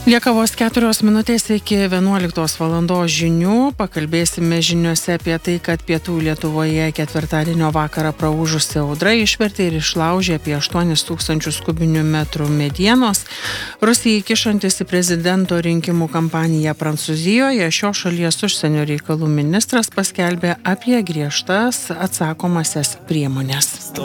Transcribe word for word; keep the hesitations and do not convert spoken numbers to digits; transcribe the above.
Lieka vos keturios minutės iki vienuoliktos valandos žinių. Pakalbėsime žiniuose apie tai, kad pietų Lietuvoje ketvirtadienio vakarą praūžusi audra išvertė ir išlaužė apie aštuonis tūkstančius kubinių metrų medienos. Rusijai kišantis į prezidento rinkimų kampaniją Prancūzijoje, šios šalies užsienio reikalų ministras paskelbė apie griežtas atsakomasias priemonės.